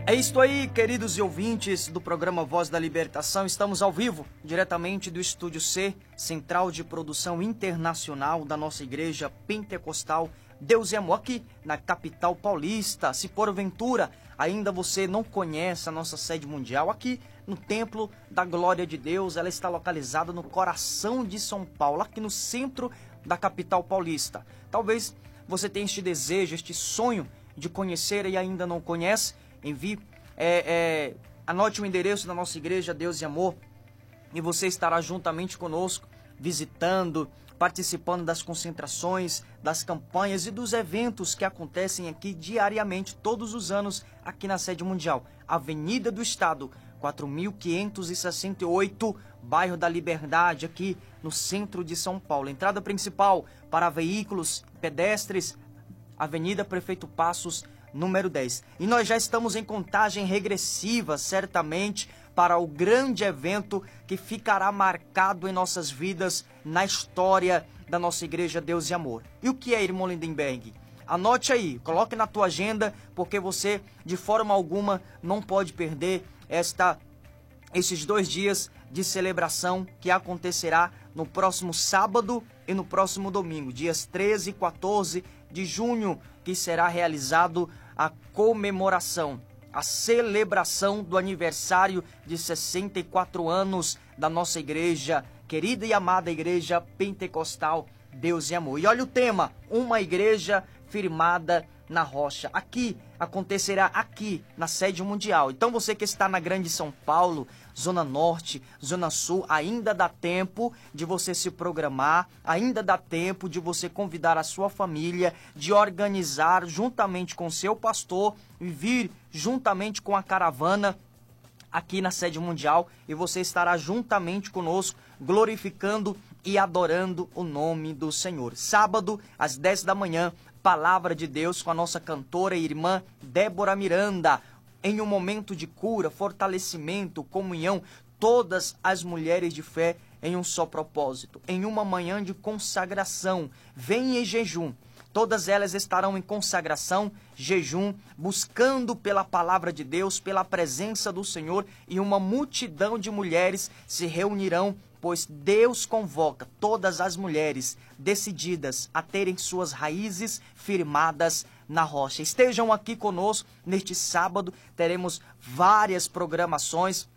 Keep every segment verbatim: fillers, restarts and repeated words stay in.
É isto aí, queridos e ouvintes do programa Voz da Libertação. Estamos ao vivo, diretamente do Estúdio C, Central de Produção Internacional da nossa Igreja Pentecostal Deus é Amor, aqui na capital paulista. Se porventura ainda você não conhece a nossa sede mundial, aqui no Templo da Glória de Deus, ela está localizada no coração de São Paulo, aqui no centro da capital paulista. Talvez você tenha este desejo, este sonho de conhecer e ainda não conhece. Envie, é, é, anote o endereço da nossa igreja Deus e Amor, e você estará juntamente conosco, visitando, participando das concentrações, das campanhas e dos eventos que acontecem aqui diariamente, todos os anos, aqui na sede mundial. Avenida do Estado, quatro mil quinhentos e sessenta e oito, bairro da Liberdade, aqui no centro de São Paulo. Entrada principal para veículos, pedestres, Avenida Prefeito Passos, número dez. E nós já estamos em contagem regressiva, certamente, para o grande evento que ficará marcado em nossas vidas, na história da nossa Igreja Deus e Amor. E o que é, irmão Lindenberg? Anote aí, coloque na tua agenda, porque você, de forma alguma, não pode perder esta, esses dois dias de celebração que acontecerá no próximo sábado e no próximo domingo, dias treze e quatorze de junho, que será realizado a comemoração, a celebração do aniversário de sessenta e quatro anos da nossa igreja, querida e amada Igreja Pentecostal Deus e Amor. E olha o tema, uma igreja firmada na rocha. Aqui, acontecerá aqui, na sede mundial. Então você que está na Grande São Paulo, Zona Norte, Zona Sul, ainda dá tempo de você se programar, ainda dá tempo de você convidar a sua família, de organizar juntamente com seu pastor e vir juntamente com a caravana aqui na sede mundial, e você estará juntamente conosco, glorificando e adorando o nome do Senhor. Sábado, às dez da manhã, Palavra de Deus com a nossa cantora e irmã Débora Miranda, em um momento de cura, fortalecimento, comunhão, todas as mulheres de fé em um só propósito, em uma manhã de consagração. Vem em jejum. Todas elas estarão em consagração, jejum, buscando pela palavra de Deus, pela presença do Senhor, e uma multidão de mulheres se reunirão, pois Deus convoca todas as mulheres decididas a terem suas raízes firmadas na rocha. Estejam aqui conosco neste sábado, teremos várias programações,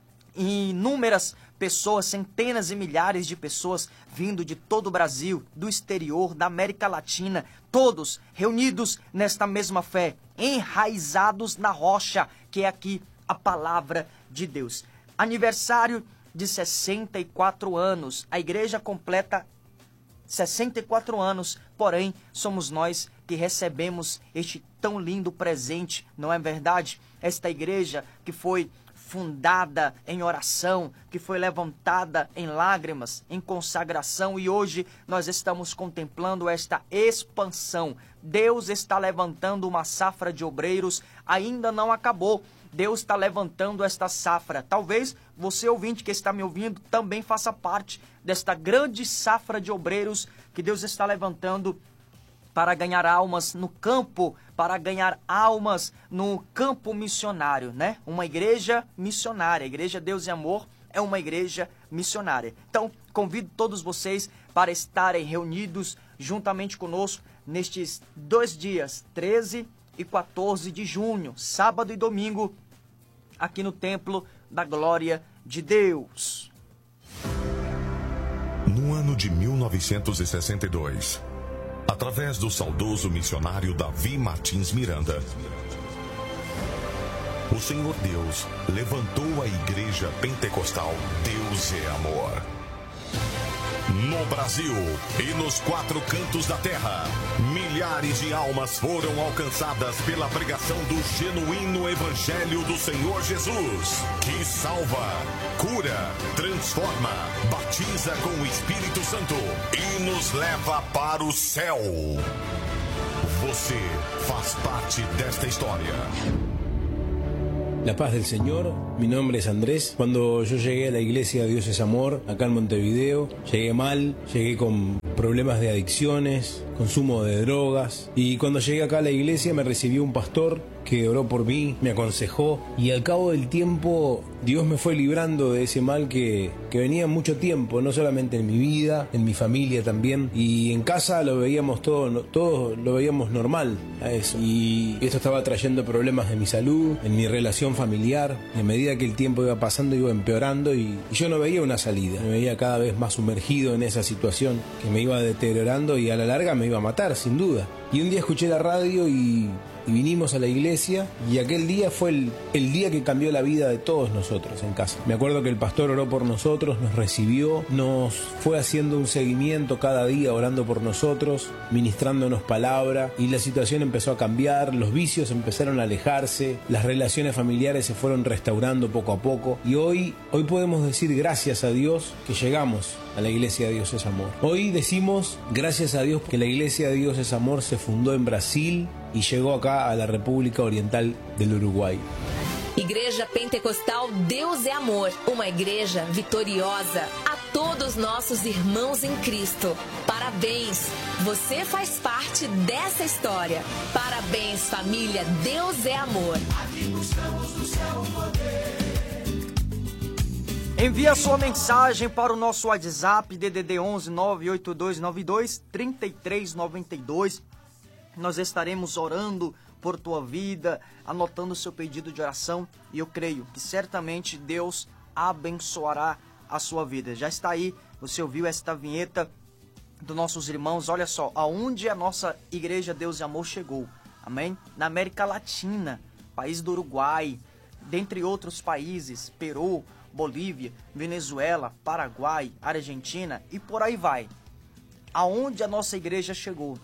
inúmeras pessoas, centenas e milhares de pessoas vindo de todo o Brasil, do exterior, da América Latina, todos reunidos nesta mesma fé, enraizados na rocha, que é aqui a palavra de Deus. Aniversário de sessenta e quatro anos, a igreja completa sessenta e quatro anos, porém somos nós que recebemos este tão lindo presente, não é verdade? Esta igreja que foi fundada em oração, que foi levantada em lágrimas, em consagração, e hoje nós estamos contemplando esta expansão. Deus está levantando uma safra de obreiros, ainda não acabou. Deus está levantando esta safra. Talvez você, ouvinte que está me ouvindo, também faça parte desta grande safra de obreiros que Deus está levantando para ganhar almas no campo, para ganhar almas no campo missionário, né? Uma igreja missionária. A Igreja Deus e Amor é uma igreja missionária. Então, convido todos vocês para estarem reunidos juntamente conosco nestes dois dias, treze e quatorze de junho, sábado e domingo, aqui no Templo da Glória de Deus. No ano de mil novecentos e sessenta e dois, através do saudoso missionário Davi Martins Miranda, o Senhor Deus levantou a Igreja Pentecostal Deus é Amor. No Brasil e nos quatro cantos da terra, milhares de almas foram alcançadas pela pregação do genuíno Evangelho do Senhor Jesus, que salva, cura, transforma, batiza com o Espírito Santo e nos leva para o céu. Você faz parte desta história. La paz del Señor, mi nombre es Andrés. Cuando yo llegué a la iglesia Dios es Amor, acá en Montevideo, llegué mal, llegué con problemas de adicciones, consumo de drogas. Y cuando llegué acá a la iglesia me recibió un pastor que oró por mí, me aconsejó, y al cabo del tiempo Dios me fue librando de ese mal que, que venía mucho tiempo, no solamente en mi vida, en mi familia también, y en casa lo veíamos todo, todo lo veíamos normal a eso, y esto estaba trayendo problemas de mi salud, en mi relación familiar, y a medida que el tiempo iba pasando iba empeorando, y, y yo no veía una salida, me veía cada vez más sumergido en esa situación que me iba deteriorando y a la larga me iba a matar, sin duda. Y un día escuché la radio y, y vinimos a la iglesia, y aquel día fue el, el día que cambió la vida de todos nosotros en casa. Me acuerdo que el pastor oró por nosotros, nos recibió, nos fue haciendo un seguimiento cada día, orando por nosotros, ministrándonos palabra, y la situación empezó a cambiar, los vicios empezaron a alejarse, las relaciones familiares se fueron restaurando poco a poco, y hoy, hoy podemos decir gracias a Dios que llegamos a la Iglesia de Dios es Amor. Hoy decimos gracias a Dios que la Iglesia de Dios es Amor se fundó en Brasil y llegó acá a la República Oriental del Uruguay. Igreja Pentecostal Deus é Amor, uma igreja vitoriosa. A todos nossos irmãos em Cristo, parabéns! Você faz parte dessa história. Parabéns, família, Deus é Amor. Aqui buscamos do céu o poder. Envie a sua mensagem para o nosso WhatsApp D D D onze nove oito dois nove dois três três nove dois. Nós estaremos orando por tua vida, anotando o seu pedido de oração, e eu creio que certamente Deus abençoará a sua vida. Já está aí, você ouviu esta vinheta dos nossos irmãos. Olha só, aonde a nossa Igreja Deus e Amor chegou, amém? Na América Latina, país do Uruguai, dentre outros países, Peru, Bolívia, Venezuela, Paraguai, Argentina e por aí vai. Aonde a nossa igreja chegou,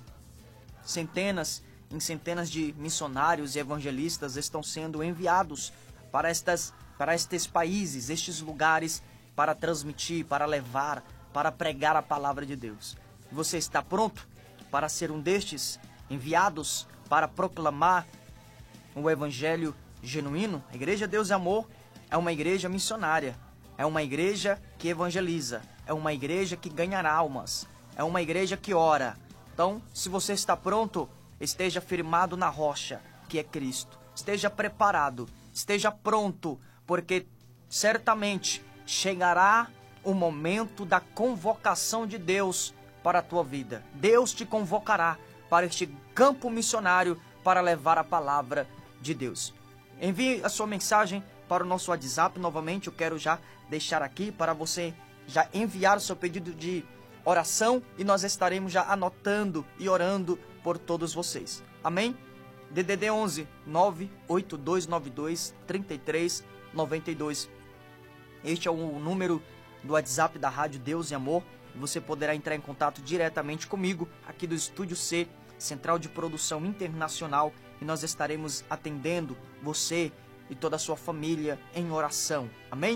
centenas em centenas de missionários e evangelistas estão sendo enviados para, estas, para estes países, estes lugares, para transmitir, para levar, para pregar a palavra de Deus. Você está pronto para ser um destes enviados para proclamar o evangelho genuíno? A Igreja Deus e Amor é uma igreja missionária, é uma igreja que evangeliza, é uma igreja que ganha almas, é uma igreja que ora. Então, se você está pronto, esteja firmado na rocha, que é Cristo. Esteja preparado, esteja pronto, porque certamente chegará o momento da convocação de Deus para a tua vida. Deus te convocará para este campo missionário para levar a palavra de Deus. Envie a sua mensagem para o nosso WhatsApp. Novamente, eu quero já deixar aqui para você já enviar o seu pedido de oração, e nós estaremos já anotando e orando por todos vocês. Amém? D D D onze nove oito dois nove dois três três nove dois. Este é o número do WhatsApp da Rádio Deus e Amor. Você poderá entrar em contato diretamente comigo aqui do Estúdio C, Central de Produção Internacional, e nós estaremos atendendo você e toda a sua família em oração. Amém?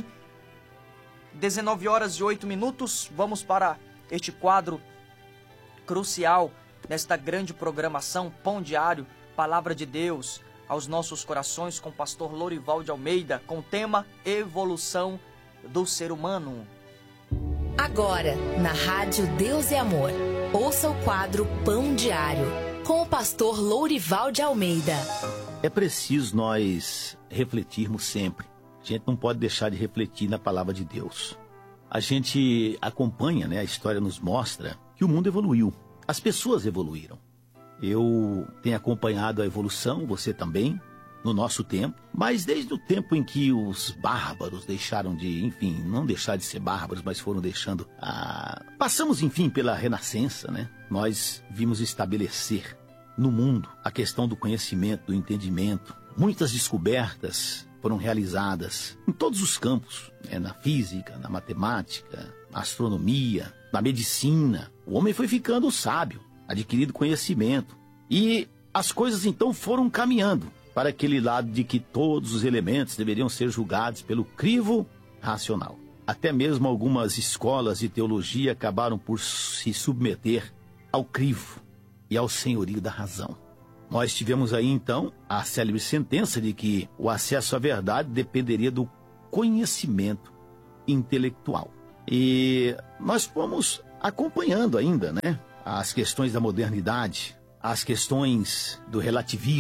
dezenove horas e oito minutos, vamos para este quadro crucial desta grande programação Pão Diário, Palavra de Deus aos nossos corações, com o pastor Lorival de Almeida, com o tema Evolução do Ser Humano. Agora, na Rádio Deus e Amor, ouça o quadro Pão Diário, com o pastor Lorival de Almeida. É preciso nós refletirmos sempre. A gente não pode deixar de refletir na palavra de Deus. A gente acompanha, né? A história nos mostra que o mundo evoluiu. As pessoas evoluíram. Eu tenho acompanhado a evolução, você também, no nosso tempo. Mas desde o tempo em que os bárbaros deixaram de, enfim, não deixar de ser bárbaros, mas foram deixando a... Passamos, enfim, pela Renascença, né? Nós vimos estabelecer no mundo a questão do conhecimento, do entendimento. Muitas descobertas foram realizadas em todos os campos, né? Na física, na matemática, na astronomia, na medicina. O homem foi ficando sábio, adquirindo conhecimento. E as coisas então foram caminhando para aquele lado de que todos os elementos deveriam ser julgados pelo crivo racional. Até mesmo algumas escolas de teologia acabaram por se submeter ao crivo e ao senhorio da razão. Nós tivemos aí, então, a célebre sentença de que o acesso à verdade dependeria do conhecimento intelectual. E nós fomos acompanhando ainda, né, as questões da modernidade, as questões do relativismo,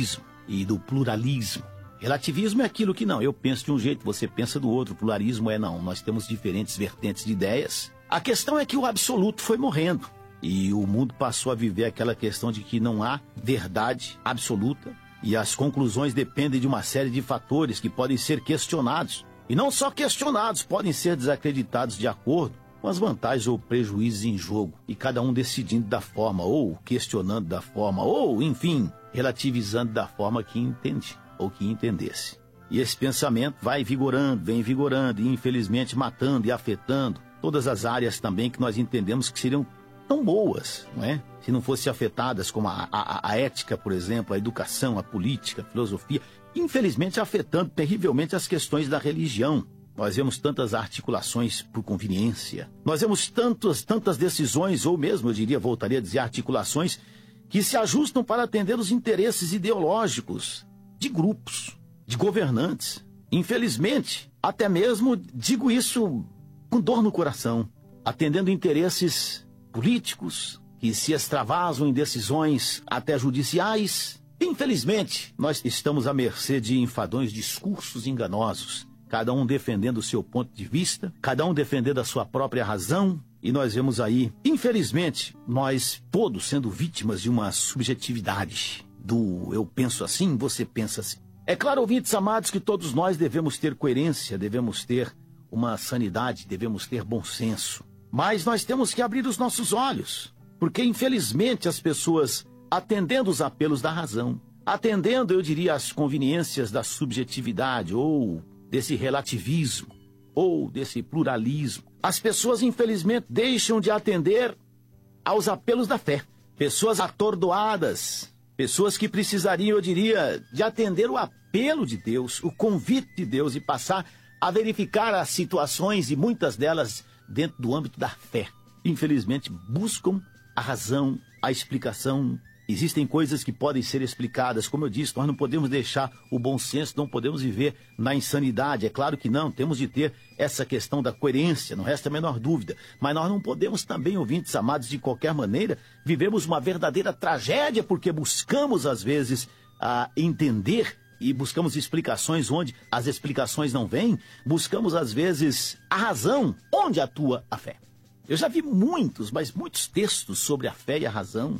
e do pluralismo. Relativismo é aquilo que não, eu penso de um jeito, você pensa do outro. Pluralismo é não, nós temos diferentes vertentes de ideias. A questão é que o absoluto foi morrendo e o mundo passou a viver aquela questão de que não há verdade absoluta e as conclusões dependem de uma série de fatores que podem ser questionados. E não só questionados, podem ser desacreditados de acordo com as vantagens ou prejuízos em jogo. E cada um decidindo da forma, ou questionando da forma, ou, enfim, relativizando da forma que entende ou que entendesse. E esse pensamento vai vigorando, vem vigorando e infelizmente matando e afetando todas as áreas também que nós entendemos que seriam tão boas, não é? Se não fossem afetadas como a, a, a ética, por exemplo, a educação, a política, a filosofia, infelizmente afetando terrivelmente as questões da religião. Nós vemos tantas articulações por conveniência, nós vemos tantas, tantas decisões, ou mesmo, eu diria, voltaria a dizer, articulações que se ajustam para atender os interesses ideológicos de grupos, de governantes. Infelizmente, até mesmo digo isso com dor no coração, atendendo interesses políticos que se extravasam em decisões até judiciais. Infelizmente, nós estamos à mercê de enfadonhos discursos enganosos, cada um defendendo o seu ponto de vista, cada um defendendo a sua própria razão, e nós vemos aí, infelizmente, nós todos sendo vítimas de uma subjetividade do eu penso assim, você pensa assim. É claro, ouvintes amados, que todos nós devemos ter coerência, devemos ter uma sanidade, devemos ter bom senso. Mas nós temos que abrir os nossos olhos, porque infelizmente as pessoas, atendendo os apelos da razão, atendendo, eu diria, as conveniências da subjetividade ou desse relativismo, ou desse pluralismo, as pessoas infelizmente deixam de atender aos apelos da fé. Pessoas atordoadas, pessoas que precisariam, eu diria, de atender o apelo de Deus, o convite de Deus e passar a verificar as situações, e muitas delas dentro do âmbito da fé. Infelizmente, buscam a razão, a explicação. Existem coisas que podem ser explicadas. Como eu disse, nós não podemos deixar o bom senso, não podemos viver na insanidade. É claro que não, temos de ter essa questão da coerência, não resta a menor dúvida. Mas nós não podemos também, ouvintes amados, de qualquer maneira, vivemos uma verdadeira tragédia, porque buscamos, às vezes, a entender e buscamos explicações onde as explicações não vêm. Buscamos, às vezes, a razão onde atua a fé. Eu já vi muitos, mas muitos textos sobre a fé e a razão.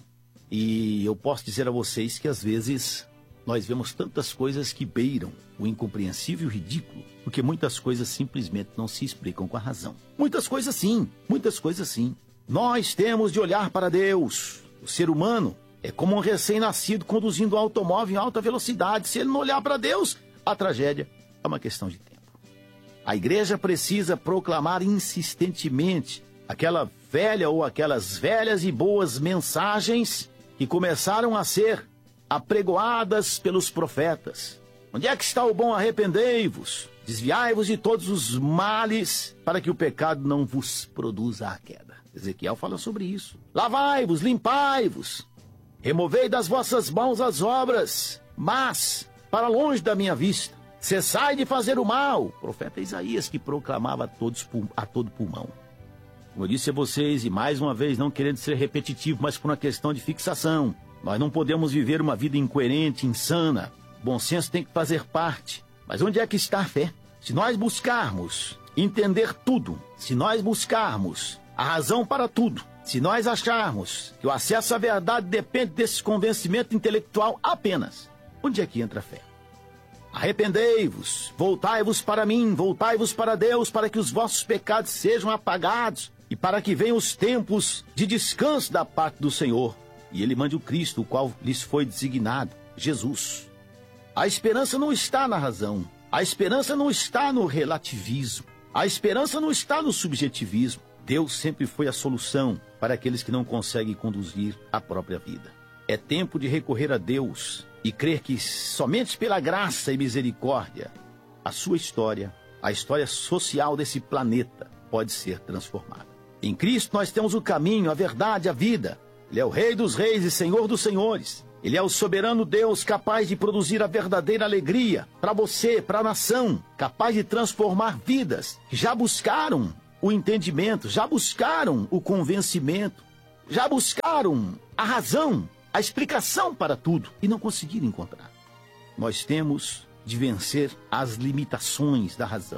E eu posso dizer a vocês que às vezes nós vemos tantas coisas que beiram o incompreensível e o ridículo, porque muitas coisas simplesmente não se explicam com a razão. Muitas coisas sim, muitas coisas sim. Nós temos de olhar para Deus. O ser humano é como um recém-nascido conduzindo um automóvel em alta velocidade. Se ele não olhar para Deus, a tragédia é uma questão de tempo. A igreja precisa proclamar insistentemente aquela velha ou aquelas velhas e boas mensagens que começaram a ser apregoadas pelos profetas. Onde é que está o bom? Arrependei-vos, desviai-vos de todos os males, para que o pecado não vos produza a queda. Ezequiel fala sobre isso. Lavai-vos, limpai-vos, removei das vossas mãos as obras, mas para longe da minha vista, cessai de fazer o mal. O profeta Isaías, que proclamava a, todos, a todo pulmão. Como eu disse a vocês, e mais uma vez, não querendo ser repetitivo, mas por uma questão de fixação, nós não podemos viver uma vida incoerente, insana. Bom senso tem que fazer parte. Mas onde é que está a fé? Se nós buscarmos entender tudo, se nós buscarmos a razão para tudo, se nós acharmos que o acesso à verdade depende desse convencimento intelectual apenas, onde é que entra a fé? Arrependei-vos, voltai-vos para mim, voltai-vos para Deus, para que os vossos pecados sejam apagados e para que venham os tempos de descanso da parte do Senhor. E ele mande o Cristo, o qual lhes foi designado, Jesus. A esperança não está na razão, a esperança não está no relativismo, a esperança não está no subjetivismo. Deus sempre foi a solução para aqueles que não conseguem conduzir a própria vida. É tempo de recorrer a Deus e crer que somente pela graça e misericórdia a sua história, a história social desse planeta, pode ser transformada. Em Cristo nós temos o caminho, a verdade, a vida. Ele é o Rei dos Reis e Senhor dos Senhores. Ele é o soberano Deus capaz de produzir a verdadeira alegria para você, para a nação, capaz de transformar vidas que já buscaram o entendimento, já buscaram o convencimento, já buscaram a razão, a explicação para tudo e não conseguiram encontrar. nós temos de vencer as limitações da razão,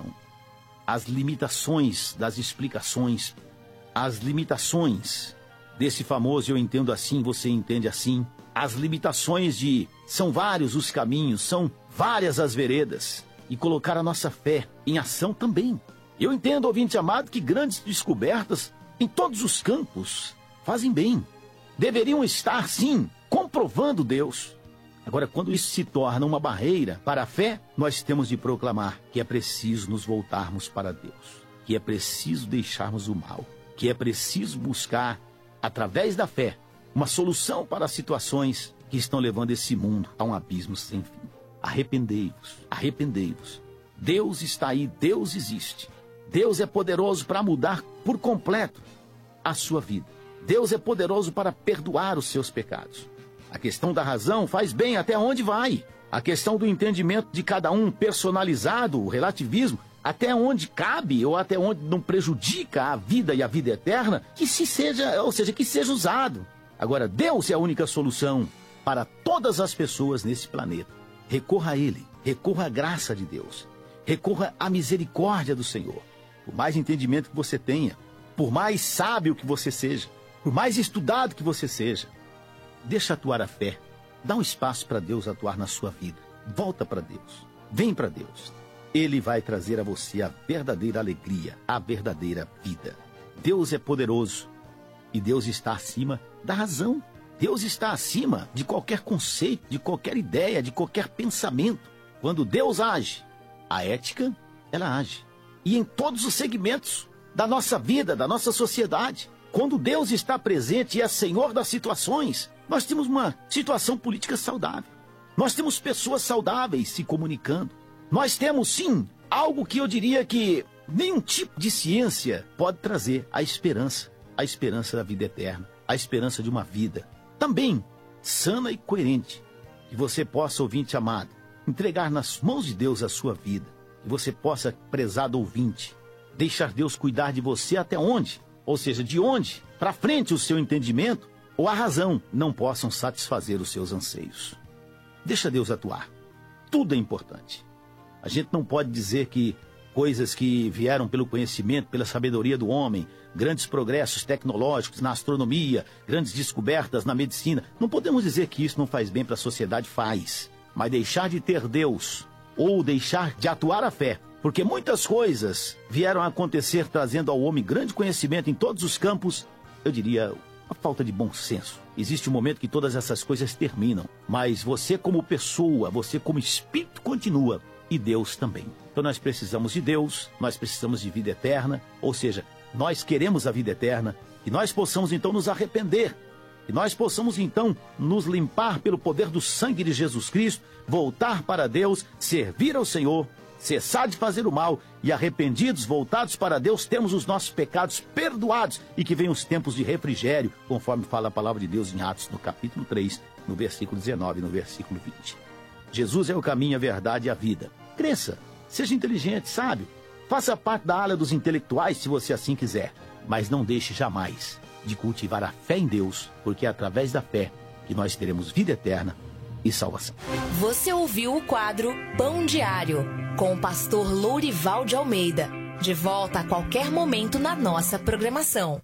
as limitações das explicações, as limitações desse famoso eu entendo assim, você entende assim, as limitações de são vários os caminhos, são várias as veredas, e colocar a nossa fé em ação também. Eu entendo, ouvinte amado, que grandes descobertas em todos os campos fazem bem. Deveriam estar, sim, comprovando Deus. Agora, quando isso se torna uma barreira para a fé, nós temos de proclamar que é preciso nos voltarmos para Deus, que é preciso deixarmos o mal, que é preciso buscar, através da fé, uma solução para as situações que estão levando esse mundo a um abismo sem fim. Arrependei-vos, arrependei-vos. Deus está aí, Deus existe. Deus é poderoso para mudar por completo a sua vida. Deus é poderoso para perdoar os seus pecados. A questão da razão faz bem até onde vai. A questão do entendimento de cada um personalizado, o relativismo, até onde cabe ou até onde não prejudica a vida e a vida eterna, que se seja, ou seja, que seja usado. Agora, Deus é a única solução para todas as pessoas nesse planeta. Recorra a Ele, recorra à graça de Deus, recorra à misericórdia do Senhor. Por mais entendimento que você tenha, por mais sábio que você seja, por mais estudado que você seja, deixa atuar a fé. Dá um espaço para Deus atuar na sua vida. Volta para Deus. Vem para Deus. Ele vai trazer a você a verdadeira alegria, a verdadeira vida. Deus é poderoso e Deus está acima da razão. Deus está acima de qualquer conceito, de qualquer ideia, de qualquer pensamento. Quando Deus age, a ética, ela age. E em todos os segmentos da nossa vida, da nossa sociedade. Quando Deus está presente e é Senhor das situações, nós temos uma situação política saudável. Nós temos pessoas saudáveis se comunicando. Nós temos, sim, algo que eu diria que nenhum tipo de ciência pode trazer: a esperança. A esperança da vida eterna. A esperança de uma vida também sana e coerente. Que você possa, ouvinte amado, entregar nas mãos de Deus a sua vida. Que você possa, prezado ouvinte, deixar Deus cuidar de você até onde, ou seja, de onde, para frente o seu entendimento ou a razão não possam satisfazer os seus anseios. Deixa Deus atuar. Tudo é importante. A gente não pode dizer que coisas que vieram pelo conhecimento, pela sabedoria do homem, grandes progressos tecnológicos na astronomia, grandes descobertas na medicina, não podemos dizer que isso não faz bem para a sociedade. Faz. Mas deixar de ter Deus ou deixar de atuar a fé, porque muitas coisas vieram a acontecer trazendo ao homem grande conhecimento em todos os campos, eu diria, a falta de bom senso. Existe um momento que todas essas coisas terminam, mas você como pessoa, você como espírito continua, e Deus também. Então nós precisamos de Deus, nós precisamos de vida eterna, ou seja, nós queremos a vida eterna, que nós possamos então nos arrepender, que nós possamos então nos limpar pelo poder do sangue de Jesus Cristo, voltar para Deus, servir ao Senhor, cessar de fazer o mal e arrependidos, voltados para Deus, temos os nossos pecados perdoados e que venham os tempos de refrigério, conforme fala a palavra de Deus em Atos, no capítulo três, no versículo dezenove e no versículo vinte. Jesus é o caminho, a verdade e a vida. Cresça, seja inteligente, sábio, faça parte da ala dos intelectuais se você assim quiser, mas não deixe jamais de cultivar a fé em Deus, porque é através da fé que nós teremos vida eterna e salvação. Você ouviu o quadro Pão Diário, com o pastor Lourival de Almeida. De volta a qualquer momento na nossa programação.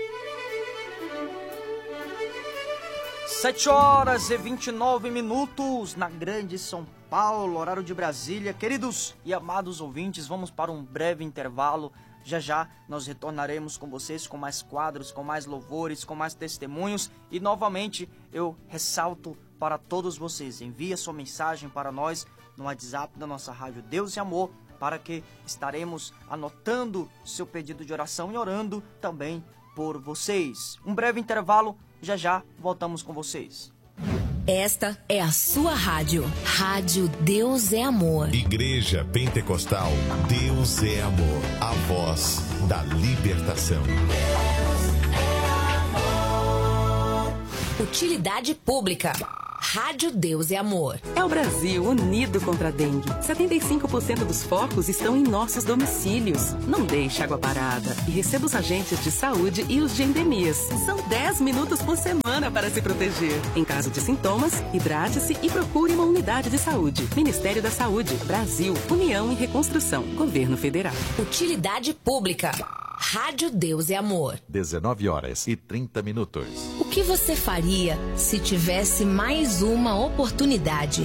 Sete horas e vinte e nove minutos na Grande São Paulo, horário de Brasília. Queridos e amados ouvintes, vamos para um breve intervalo. Já já nós retornaremos com vocês com mais quadros, com mais louvores, com mais testemunhos. E novamente eu ressalto para todos vocês, envie a sua mensagem para nós no WhatsApp da nossa rádio Deus e Amor, para que estaremos anotando seu pedido de oração e orando também por vocês. Um breve intervalo, já já voltamos com vocês. Esta é a sua rádio, Rádio Deus é Amor. Igreja Pentecostal Deus é Amor, a voz da libertação. Deus é amor. Utilidade pública. Rádio Deus é Amor. É o Brasil unido contra a dengue. setenta e cinco por cento dos focos estão em nossos domicílios. Não deixe água parada e receba os agentes de saúde e os de endemias. São dez minutos por semana para se proteger. Em caso de sintomas, hidrate-se e procure uma unidade de saúde. Ministério da Saúde, Brasil, União e Reconstrução, Governo Federal. Utilidade Pública. Rádio Deus é Amor. dezenove horas e trinta minutos. O que você faria se tivesse mais uma oportunidade?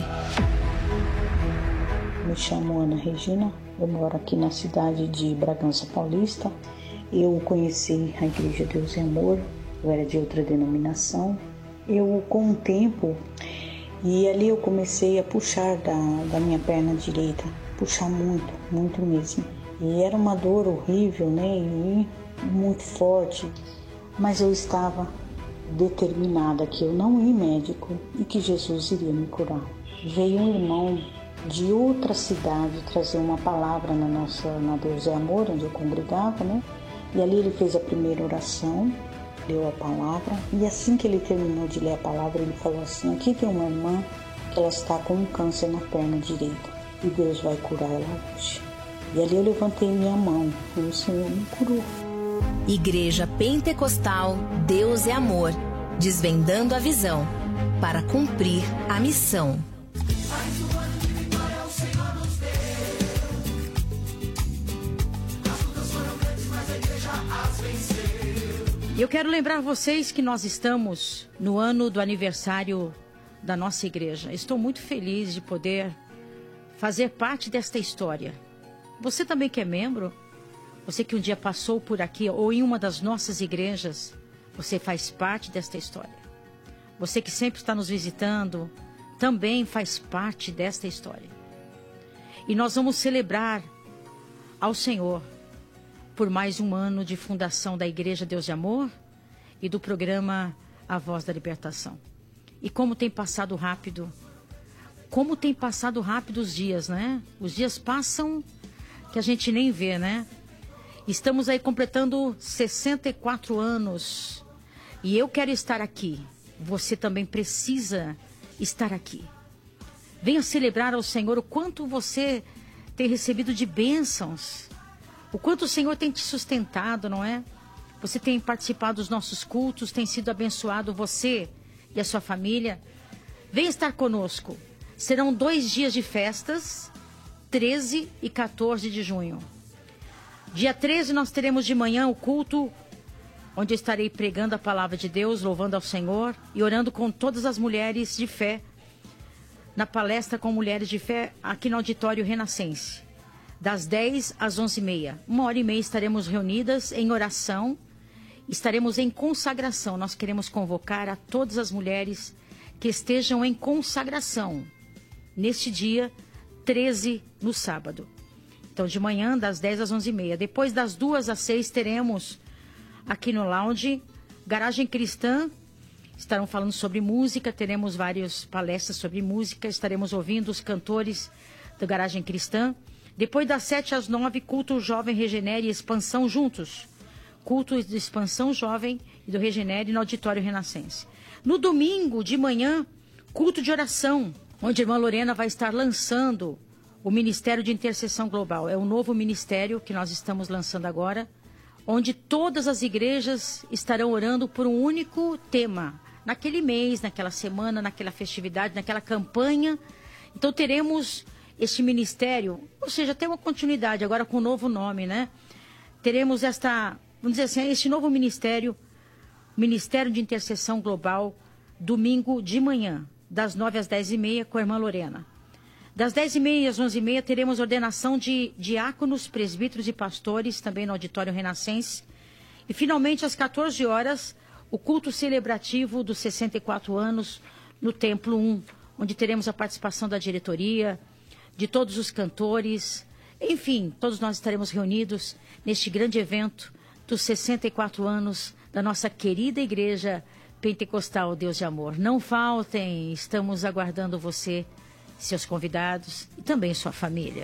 Me chamo Ana Regina, eu moro aqui na cidade de Bragança Paulista. Eu conheci a Igreja Deus é Amor, eu era de outra denominação. Eu, com o tempo, e ali eu comecei a puxar da, da minha perna direita, puxar muito, muito mesmo. E era uma dor horrível, né, e muito forte, mas eu estava determinada que eu não ia médico e que Jesus iria me curar. Veio um irmão de outra cidade trazer uma palavra na nossa, na Deus é Amor, onde eu congregava, né, e ali ele fez a primeira oração, leu a palavra, e assim que ele terminou de ler a palavra, ele falou assim: aqui tem uma irmã que ela está com um câncer na perna direita e Deus vai curar ela hoje. E ali eu levantei minha mão e o Senhor me curou. Igreja Pentecostal Deus é Amor, desvendando a visão para cumprir a missão. Eu quero lembrar vocês que nós estamos no ano do aniversário da nossa igreja. Estou muito feliz de poder fazer parte desta história. Você também que é membro, você que um dia passou por aqui ou em uma das nossas igrejas, você faz parte desta história. Você que sempre está nos visitando, também faz parte desta história. E nós vamos celebrar ao Senhor por mais um ano de fundação da Igreja Deus de Amor e do programa A Voz da Libertação. E como tem passado rápido, como tem passado rápido os dias, né? Os dias passam que a gente nem vê, né? Estamos aí completando sessenta e quatro anos e eu quero estar aqui. Você também precisa estar aqui. Venha celebrar ao Senhor o quanto você tem recebido de bênçãos, o quanto o Senhor tem te sustentado, não é? Você tem participado dos nossos cultos, tem sido abençoado, você e a sua família. Venha estar conosco. Serão dois dias de festas, treze e quatorze de junho. Dia treze nós teremos de manhã o culto, onde eu estarei pregando a palavra de Deus, louvando ao Senhor e orando com todas as mulheres de fé, na palestra com mulheres de fé, aqui no Auditório Renascense, das dez às onze e meia. Uma hora e meia estaremos reunidas em oração, estaremos em consagração. Nós queremos convocar a todas as mulheres que estejam em consagração neste dia treze, no sábado. Então, de manhã, das dez às onze e meia. Depois, das duas às seis, teremos aqui no lounge Garagem Cristã. Estarão falando sobre música, teremos várias palestras sobre música, estaremos ouvindo os cantores da Garagem Cristã. Depois, das sete às nove, culto Jovem Regenere e Expansão juntos. Culto de Expansão Jovem e do Regenere no Auditório Renascense. No domingo, de manhã, culto de oração, onde a irmã Lorena vai estar lançando o Ministério de Intercessão Global. É um novo ministério que nós estamos lançando agora, onde todas as igrejas estarão orando por um único tema, naquele mês, naquela semana, naquela festividade, naquela campanha. Então teremos este ministério, ou seja, tem uma continuidade agora com um novo nome, né? Teremos esta, vamos dizer assim, este novo ministério, Ministério de Intercessão Global, domingo de manhã, das nove às dez e meia, com a irmã Lorena. Das dez e meia às onze e meia, teremos ordenação de diáconos, presbíteros e pastores, também no Auditório Renascense. E, finalmente, às quatorze horas, o culto celebrativo dos sessenta e quatro anos no Templo um, onde teremos a participação da diretoria, de todos os cantores. Enfim, todos nós estaremos reunidos neste grande evento dos sessenta e quatro anos da nossa querida Igreja Pentecostal Deus de Amor. Não faltem, estamos aguardando você, seus convidados e também sua família.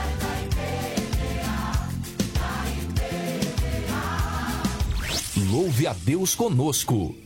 Louve Ouve a Deus conosco.